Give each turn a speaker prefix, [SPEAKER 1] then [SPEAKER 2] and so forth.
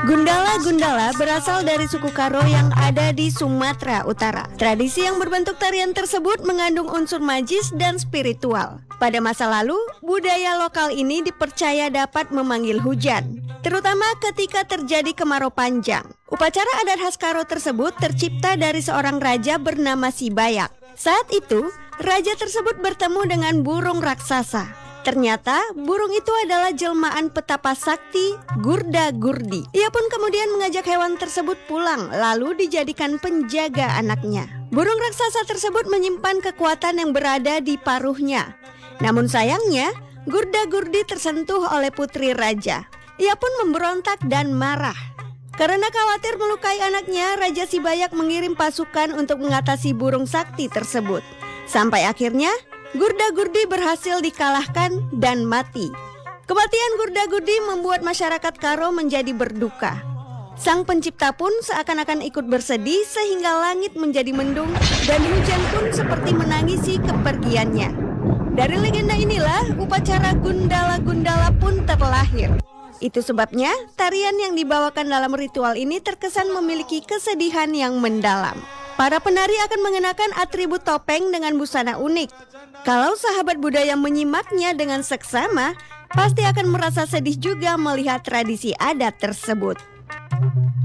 [SPEAKER 1] Gundala-gundala berasal dari suku Karo yang ada di Sumatera Utara. Tradisi yang berbentuk tarian tersebut mengandung unsur magis dan spiritual. Pada masa lalu, budaya lokal ini dipercaya dapat memanggil hujan, terutama ketika terjadi kemarau panjang. Upacara adat khas Karo tersebut tercipta dari seorang raja bernama Sibayak. Saat itu, raja tersebut bertemu dengan burung raksasa. Ternyata burung itu adalah jelmaan petapa sakti Gurda-Gurdi. Ia pun kemudian mengajak hewan tersebut pulang, lalu dijadikan penjaga anaknya. Burung raksasa tersebut menyimpan kekuatan yang berada di paruhnya. Namun sayangnya, Gurda-Gurdi tersentuh oleh putri raja. Ia pun memberontak dan marah. Karena khawatir melukai anaknya, Raja Sibayak mengirim pasukan untuk mengatasi burung sakti tersebut. Sampai akhirnya Gurda-Gurdi berhasil dikalahkan dan mati. Kematian Gurda-Gurdi membuat masyarakat Karo menjadi berduka. Sang pencipta pun seakan-akan ikut bersedih sehingga langit menjadi mendung dan hujan pun seperti menangisi kepergiannya. Dari legenda inilah upacara Gundala-gundala pun terlahir. Itu sebabnya tarian yang dibawakan dalam ritual ini terkesan memiliki kesedihan yang mendalam. Para penari akan mengenakan atribut topeng dengan busana unik. Kalau sahabat budaya menyimaknya dengan seksama, pasti akan merasa sedih juga melihat tradisi adat tersebut.